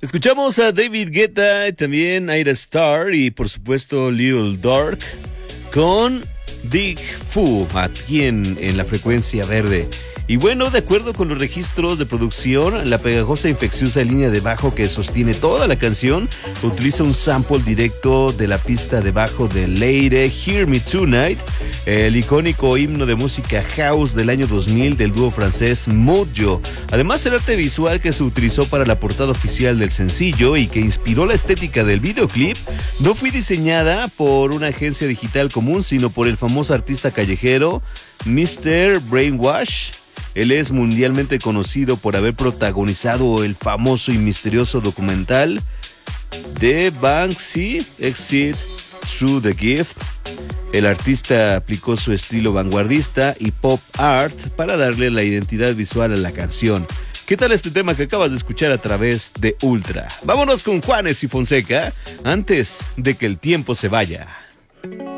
Escuchamos a David Guetta, también Ira Star y por supuesto Lil Durk con Big Foo aquí en la frecuencia verde. Y bueno, de acuerdo con los registros de producción, la pegajosa e infecciosa línea de bajo que sostiene toda la canción utiliza un sample directo de la pista de bajo de Lady Hear Me Tonight, el icónico himno de música house del año 2000 del dúo francés Mojo. Además, el arte visual que se utilizó para la portada oficial del sencillo y que inspiró la estética del videoclip no fue diseñada por una agencia digital común, sino por el famoso artista callejero Mr. Brainwash. Él es mundialmente conocido por haber protagonizado el famoso y misterioso documental The Banksy Exit Through the Gift. El artista aplicó su estilo vanguardista y pop art para darle la identidad visual a la canción. ¿Qué tal este tema que acabas de escuchar a través de Ultra? Vámonos con Juanes y Fonseca antes de que el tiempo se vaya.